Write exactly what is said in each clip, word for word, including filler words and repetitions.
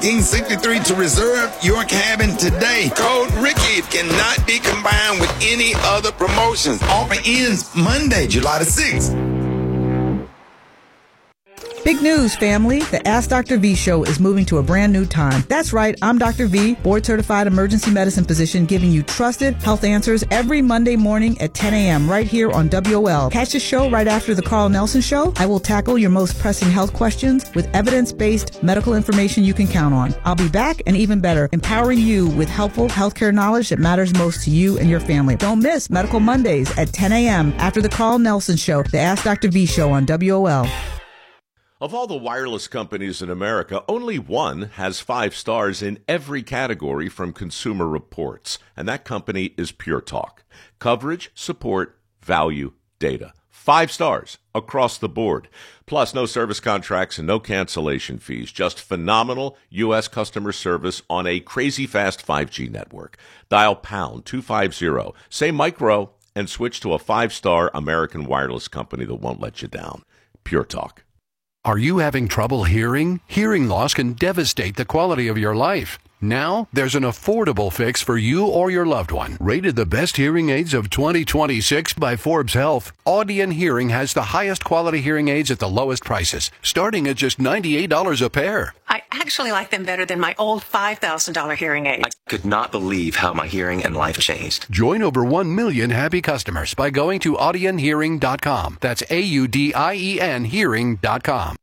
nineteen sixty-three to reserve your cabin today. Code Ricky cannot be combined with any other promotions. Offer ends Monday, July the sixth. Big news, family. The Ask Doctor V show is moving to a brand new time. That's right. I'm Doctor V, board-certified emergency medicine physician, giving you trusted health answers every Monday morning at ten a.m. right here on W O L. Catch the show right after the Carl Nelson Show. I will tackle your most pressing health questions with evidence-based medical information you can count on. I'll be back, and even better, empowering you with helpful healthcare knowledge that matters most to you and your family. Don't miss Medical Mondays at ten a.m. after the Carl Nelson Show, the Ask Doctor V show on W O L. Of all the wireless companies in America, only one has five stars in every category from Consumer Reports, and that company is Pure Talk. Coverage, support, value, data. Five stars across the board. Plus, no service contracts and no cancellation fees. Just phenomenal U S customer service on a crazy fast five G network. Dial pound two fifty, say micro, and switch to a five-star American wireless company that won't let you down. Pure Talk. Are you having trouble hearing? Hearing loss can devastate the quality of your life. Now, there's an affordable fix for you or your loved one. Rated the best hearing aids of twenty twenty-six by Forbes Health, Audion Hearing has the highest quality hearing aids at the lowest prices, starting at just ninety-eight dollars a pair. I actually like them better than my old five thousand dollars hearing aid. I could not believe how my hearing and life changed. Join over one million happy customers by going to audion hearing dot com. That's A U D I E N hearing dot com.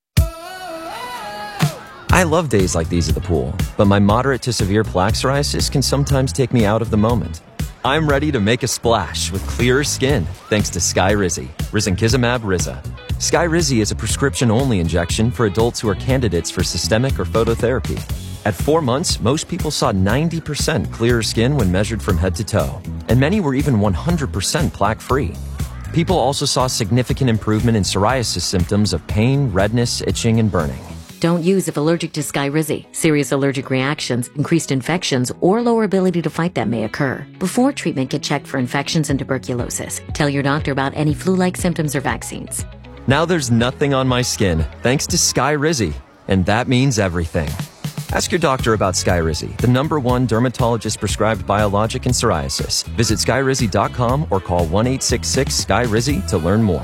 I love days like these at the pool, but my moderate to severe plaque psoriasis can sometimes take me out of the moment. I'm ready to make a splash with clearer skin thanks to Skyrizi, risankizumab Riza. Skyrizi is a prescription-only injection for adults who are candidates for systemic or phototherapy. At four months, most people saw ninety percent clearer skin when measured from head to toe, and many were even one hundred percent plaque-free. People also saw significant improvement in psoriasis symptoms of pain, redness, itching, and burning. Don't use if allergic to Skyrizi. Serious allergic reactions, increased infections, or lower ability to fight them may occur. Before treatment, get checked for infections and tuberculosis. Tell your doctor about any flu-like symptoms or vaccines. Now there's nothing on my skin thanks to Skyrizi, and that means everything. Ask your doctor about Skyrizi, the number one dermatologist-prescribed biologic in psoriasis. Visit skyrizi dot com or call one eight six six Sky Rizi to learn more.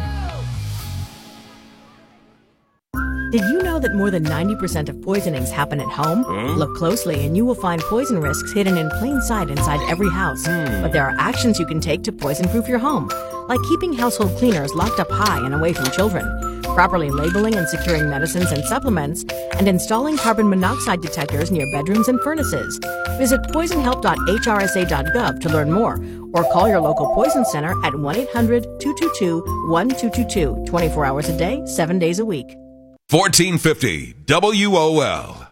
Did you know that more than ninety percent of poisonings happen at home? Huh? Look closely and you will find poison risks hidden in plain sight inside every house. Hmm. But there are actions you can take to poison-proof your home, like keeping household cleaners locked up high and away from children, properly labeling and securing medicines and supplements, and installing carbon monoxide detectors near bedrooms and furnaces. Visit poison help dot H R S A dot gov to learn more, or call your local poison center at one eight hundred two two two one two two two, twenty-four hours a day, seven days a week. fourteen fifty W O L.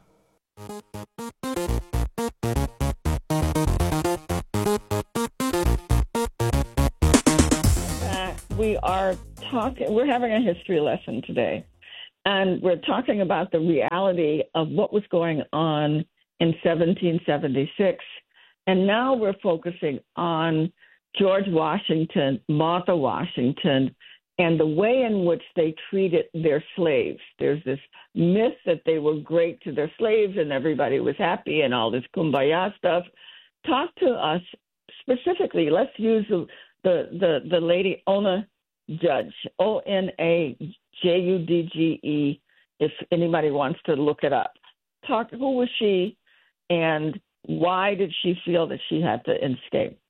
Uh, we are talking, we're having a history lesson today, and we're talking about the reality of what was going on in seventeen seventy-six, and now we're focusing on George Washington, Martha Washington, and the way in which they treated their slaves. There's this myth that they were great to their slaves and everybody was happy and all this kumbaya stuff. Talk to us specifically. Let's use the the the, the lady Ona Judge, O N A J U D G E, if anybody wants to look it up. Talk. Who was she, and why did she feel that she had to escape?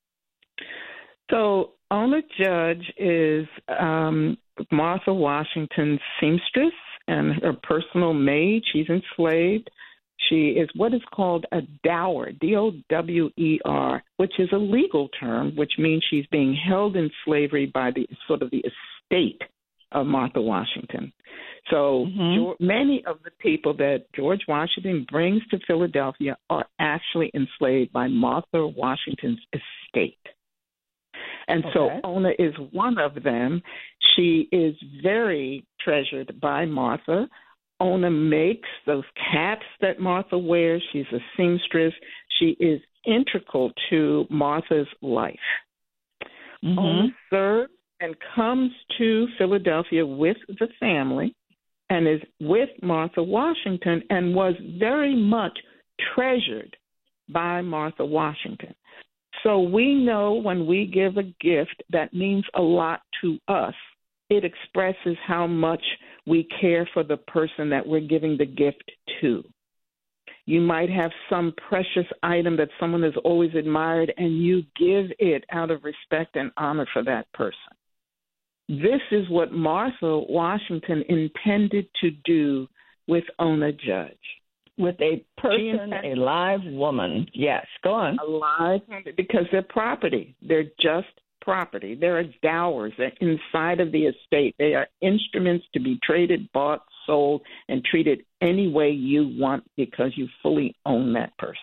So Ona Judge is um, Martha Washington's seamstress and her personal maid. She's enslaved. She is what is called a dower, D O W E R, which is a legal term, which means she's being held in slavery by the sort of the estate of Martha Washington. So mm-hmm. George, many of the people that George Washington brings to Philadelphia are actually enslaved by Martha Washington's estate. And okay. so Ona is one of them. She is very treasured by Martha. Ona makes those caps that Martha wears. She's a seamstress. She is integral to Martha's life. Mm-hmm. Ona serves and comes to Philadelphia with the family and is with Martha Washington and was very much treasured by Martha Washington. So we know when we give a gift that means a lot to us, it expresses how much we care for the person that we're giving the gift to. You might have some precious item that someone has always admired, and you give it out of respect and honor for that person. This is what Martha Washington intended to do with Ona Judge. With a person, a live woman. Yes, go on. A live, because they're property. They're just property. There are dowers inside of the estate. They are instruments to be traded, bought, sold, and treated any way you want because you fully own that person.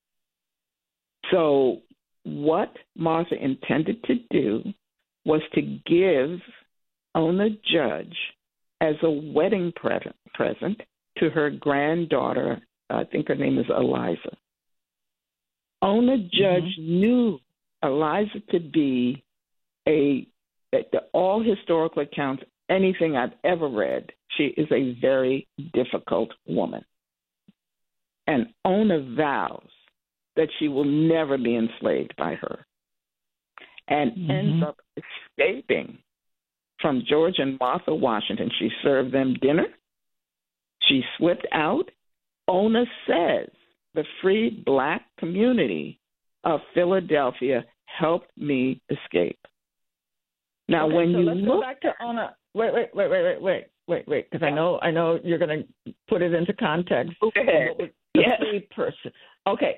So what Martha intended to do was to give Ona Judge as a wedding present, present to her granddaughter. I think her name is Eliza. Ona Judge mm-hmm. knew Eliza to be a, the, all historical accounts, anything I've ever read, she is a very difficult woman. And Ona vows that she will never be enslaved by her, and mm-hmm. ends up escaping from George and Martha Washington. She served them dinner. She slipped out. Ona says the free black community of Philadelphia helped me escape. Now, okay, when so you let's look go back to Ona. Wait, wait, wait, wait, wait, wait, wait, wait, because I know, I know you're going to put it into context. Okay. The Yes. free person. Okay.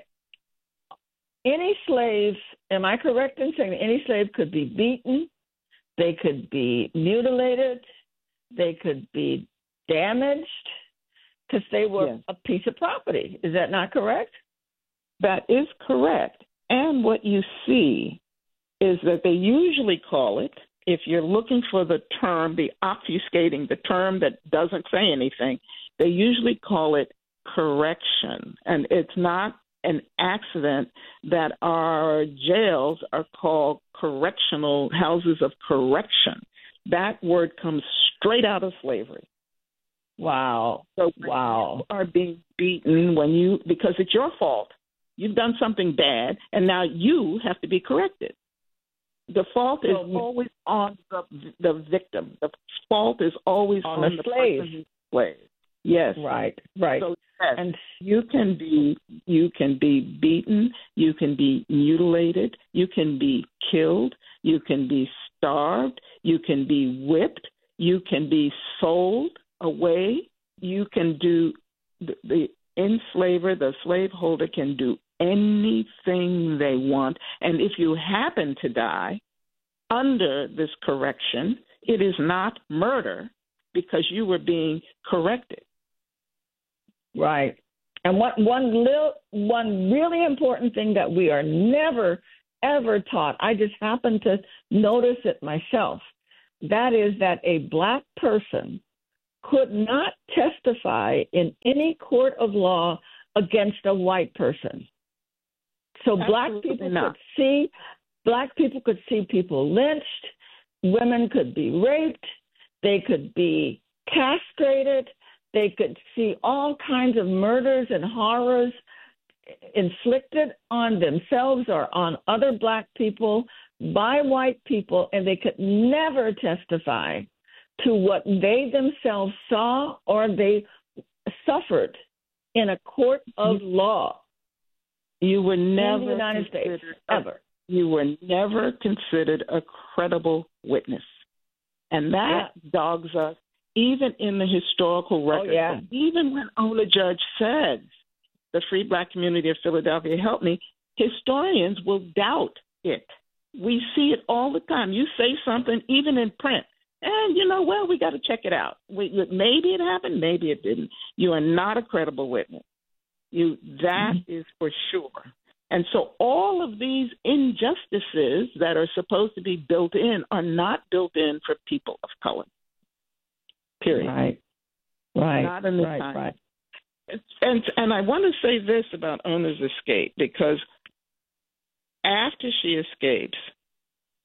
Any slave, am I correct in saying that any slave could be beaten, they could be mutilated, they could be damaged, because they were yes. a piece of property. Is that not correct? That is correct. And what you see is that they usually call it, if you're looking for the term, the obfuscating, the term that doesn't say anything, they usually call it correction. And it's not an accident that our jails are called correctional houses of correction. That word comes straight out of slavery. Wow. So wow. You are being beaten when you, because it's your fault. You've done something bad, and now you have to be corrected. The fault so, is always on the, the victim. The fault is always on, on the, the slave. person who's slave. Yes. Right, right. So yes, and you can be you can be beaten, you can be mutilated, you can be killed, you can be starved, you can be whipped, you can be sold away, you can do the, the enslaver, the slaveholder can do anything they want, and if you happen to die under this correction, it is not murder because you were being corrected. Right. And what, one little, one really important thing that we are never, ever taught, I just happened to notice it myself, that is that a black person could not testify in any court of law against a white person. So Absolutely black people not. could see, black people could see people lynched, women could be raped, they could be castrated, they could see all kinds of murders and horrors inflicted on themselves or on other black people by white people, and they could never testify to what they themselves saw or they suffered in a court of law. You were never in the United States, ever. You were never considered a credible witness. And that yeah. dogs us even in the historical record. Oh, yeah. Even when Ona Judge says, the free black community of Philadelphia helped me, historians will doubt it. We see it all the time. You say something, even in print, and you know, well, we got to check it out. We, maybe it happened, maybe it didn't. You are not a credible witness. You that mm-hmm. is for sure. And so all of these injustices that are supposed to be built in are not built in for people of color. Period. Right. Right. Not in this right, time. Right. And and I want to say this about Ona's escape, because after she escapes,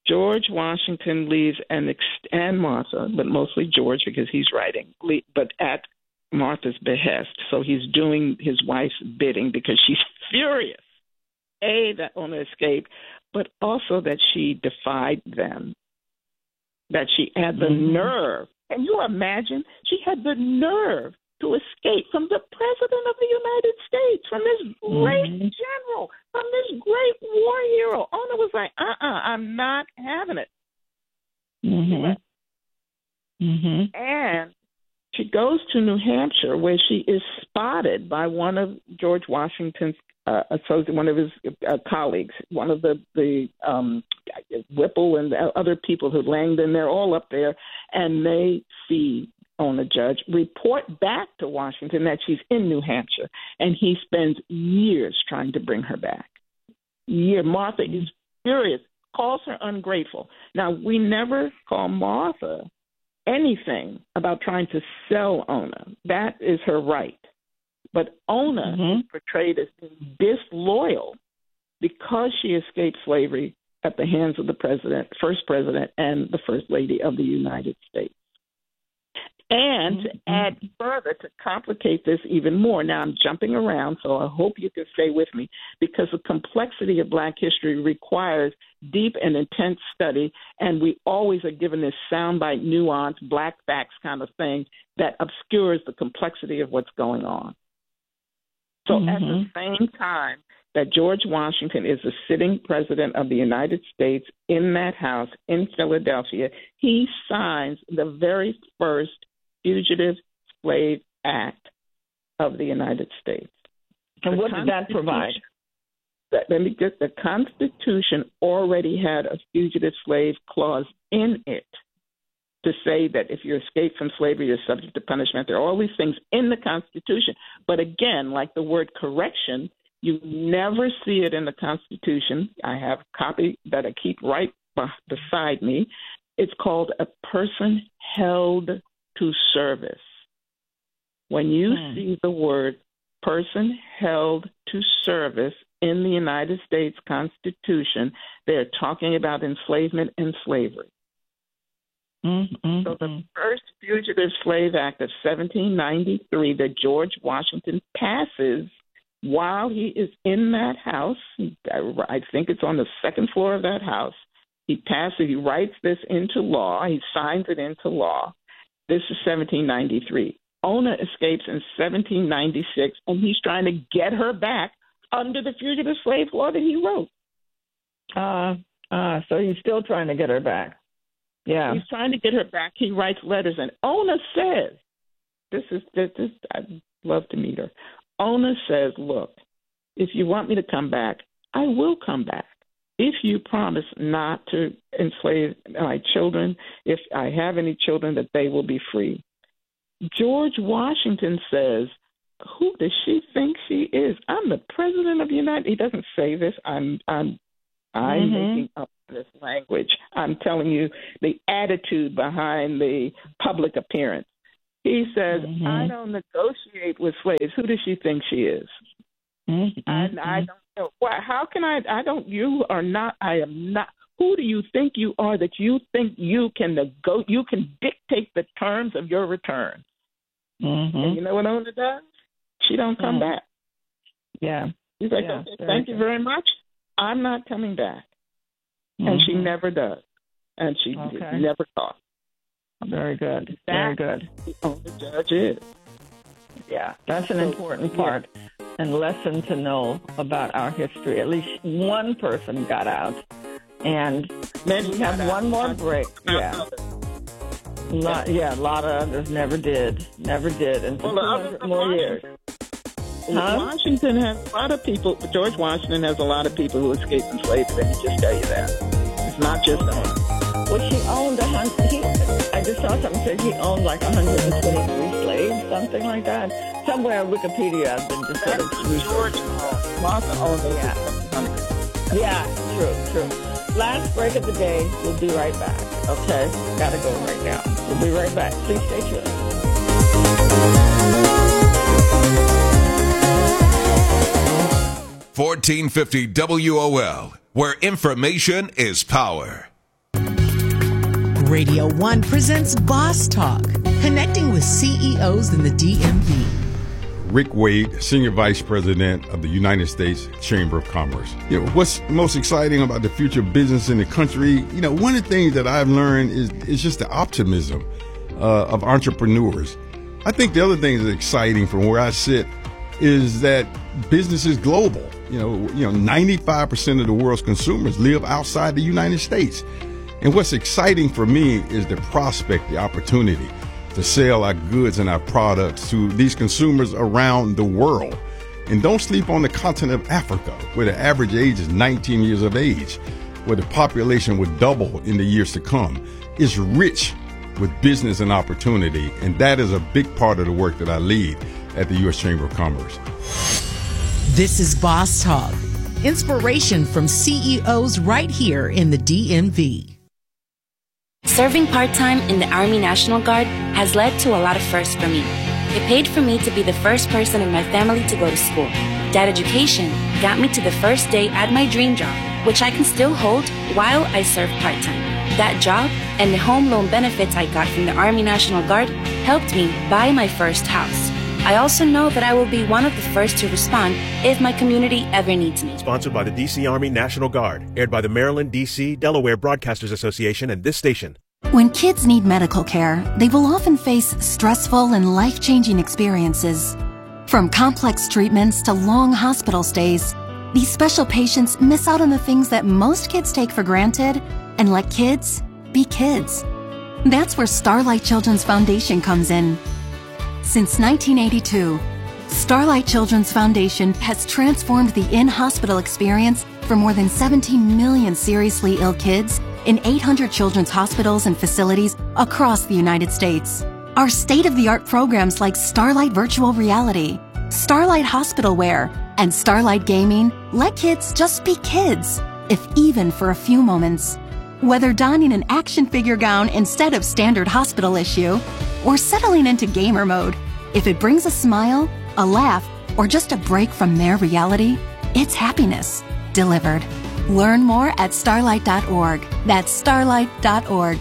George Washington leaves and, ex- and Martha, but mostly George because he's writing, but at Martha's behest. So he's doing his wife's bidding because she's furious. A, that Ona escaped, but also that she defied them, that she had the mm-hmm. nerve. Can you imagine? She had the nerve to escape from the President of the United States, from this great mm-hmm. general, from this great war hero. Ona was like, uh-uh, I'm not having it. Mm-hmm. Mm-hmm. And she goes to New Hampshire, where she is spotted by one of George Washington's uh, associate, one of his uh, colleagues, one of the the um, Whipple and the other people who Langdon. They're all up there, and they see Ona Judge report back to Washington that she's in New Hampshire, and he spends years trying to bring her back. Year Martha is furious, calls her ungrateful. Now we never call Martha anything about trying to sell Ona. That is her right. But Ona mm-hmm. is portrayed as disloyal because she escaped slavery at the hands of the president, first president, and the first lady of the United States. And mm-hmm. to add further, to complicate this even more, now I'm jumping around, so I hope you can stay with me, because the complexity of Black history requires deep and intense study, and we always are given this soundbite, nuance, Black facts kind of thing that obscures the complexity of what's going on. So mm-hmm. at the same time that George Washington is the sitting president of the United States in that house in Philadelphia, he signs the very first Fugitive Slave Act of the United States. And the what did that provide? That, let me get the Constitution already had a fugitive slave clause in it to say that if you escape from slavery, you're subject to punishment. There are all these things in the Constitution. But again, like the word correction, you never see it in the Constitution. I have a copy that I keep right beside me. It's called a person held to service. When you hmm. see the word person held to service in the United States Constitution, they're talking about enslavement and slavery. Mm-hmm. So the first Fugitive Slave Act of seventeen ninety-three that George Washington passes while he is in that house, I think it's on the second floor of that house, he passes, he writes this into law, he signs it into law. This is seventeen ninety-three. Ona escapes in seventeen ninety-six, and he's trying to get her back under the fugitive slave law that he wrote. Uh, uh, so he's still trying to get her back. Yeah. He's trying to get her back. He writes letters, and Ona says, this is, this, this I'd love to meet her. Ona says, look, if you want me to come back, I will come back. If you promise not to enslave my children, if I have any children, that they will be free. George Washington says, who does she think she is? I'm the president of the United States. He doesn't say this. I'm I'm I'm mm-hmm. making up this language. I'm telling you the attitude behind the public appearance. He says, mm-hmm. I don't negotiate with slaves. Who does she think she is? Mm-hmm. And I don't know. Why? How can I? I don't. You are not. I am not. Who do you think you are that you think you can nego- You can dictate the terms of your return? Mm-hmm. And you know what Ona does? She don't come mm. back. Yeah. She's like, yeah, okay, thank good. you very much. I'm not coming back. Mm-hmm. And she never does. And she okay. never talks. Very good. Very good. The only judge is. Yeah, that's an important part and lesson to know about our history. At least one person got out. And then we have one more break. Yeah. Lot, yeah, a lot of others never did. Never did. And for well, two hundred more years. Huh? Washington has a lot of people. George Washington has a lot of people who escaped from slavery. Let me just tell you that. It's not just Ona. Well, she owned a hundred. He, I just saw something said he owned like one hundred twenty-three slaves, something like that. Somewhere on Wikipedia, I've been just sort of George owned. Martha owned the yeah. Yeah, true, true. Last break of the day. We'll be right back. Okay, gotta go right now. We'll be right back. Please stay tuned. fourteen fifty W O L, where information is power. Radio One presents Boss Talk, connecting with C E Os in the D M V. Rick Wade, Senior Vice President of the United States Chamber of Commerce. You know, what's most exciting about the future of business in the country? You know, one of the things that I've learned is, is just the optimism uh, of entrepreneurs. I think the other thing that's exciting from where I sit is that business is global. You know, you know, ninety-five percent of the world's consumers live outside the United States. And what's exciting for me is the prospect, the opportunity to sell our goods and our products to these consumers around the world. And don't sleep on the continent of Africa, where the average age is nineteen years of age, where the population would double in the years to come. It's rich with business and opportunity, and that is a big part of the work that I lead at the U S Chamber of Commerce. This is Boss Talk, inspiration from C E Os right here in the D M V. Serving part-time in the Army National Guard has led to a lot of firsts for me. It paid for me to be the first person in my family to go to school. That education got me to the first day at my dream job, which I can still hold while I serve part-time. That job and the home loan benefits I got from the Army National Guard helped me buy my first house. I also know that I will be one of the first to respond if my community ever needs me. Sponsored by the D C Army National Guard, aired by the Maryland, D C, Delaware Broadcasters Association and this station. When kids need medical care, they will often face stressful and life-changing experiences. From complex treatments to long hospital stays, these special patients miss out on the things that most kids take for granted and let kids be kids. That's where Starlight Children's Foundation comes in. Since nineteen eighty-two, Starlight Children's Foundation has transformed the in-hospital experience for more than seventeen million seriously ill kids in eight hundred children's hospitals and facilities across the United States. Our state-of-the-art programs like Starlight Virtual Reality, Starlight Hospital Wear, and Starlight Gaming let kids just be kids, if even for a few moments. Whether donning an action figure gown instead of standard hospital issue, or settling into gamer mode, if it brings a smile, a laugh, or just a break from their reality, it's happiness delivered. Learn more at starlight dot org. That's starlight dot org.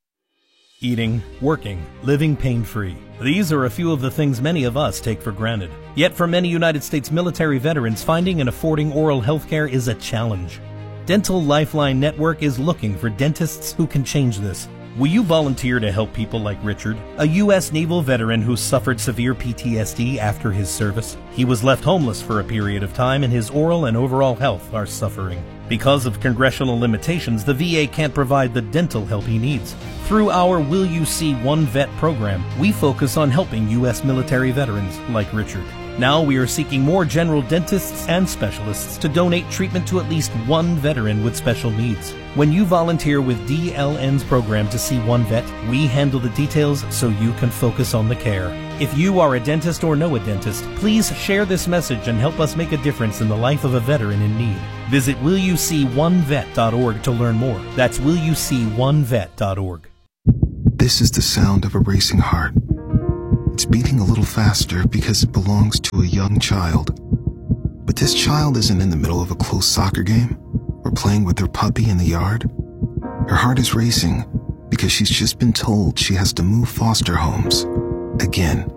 Eating, working, living pain-free. These are a few of the things many of us take for granted. Yet for many United States military veterans, finding and affording oral health care is a challenge. Dental Lifeline Network is looking for dentists who can change this. Will you volunteer to help people like Richard, a U S naval veteran who suffered severe P T S D after his service? He was left homeless for a period of time, and his oral and overall health are suffering. Because of congressional limitations, the V A can't provide the dental help he needs. Through our Will You See One Vet program, we focus on helping U S military veterans like Richard. Now we are seeking more general dentists and specialists to donate treatment to at least one veteran with special needs. When you volunteer with D L N's program to see one vet, we handle the details so you can focus on the care. If you are a dentist or know a dentist, please share this message and help us make a difference in the life of a veteran in need. Visit will you see one vet dot org to learn more. That's will you see one vet dot org. This is the sound of a racing heart. It's beating a little faster because it belongs to a young child. But this child isn't in the middle of a close soccer game or playing with her puppy in the yard. Her heart is racing because she's just been told she has to move foster homes again.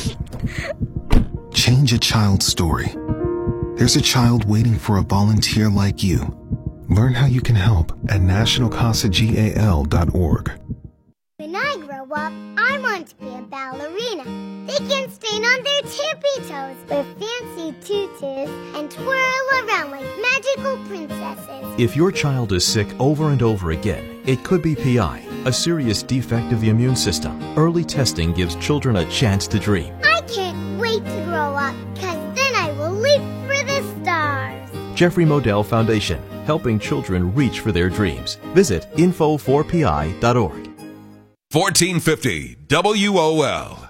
Change a child's story. There's a child waiting for a volunteer like you. Learn how you can help at national casa gal dot org. When I grow up, I want to be a ballerina. They can stand on their tippy toes with fancy tutus and twirl around like magical princesses. If your child is sick over and over again, it could be P I, a serious defect of the immune system. Early testing gives children a chance to dream. I can't wait to grow up, because then I will leap for the stars. Jeffrey Modell Foundation, helping children reach for their dreams. Visit info four p i dot org. fourteen fifty W O L.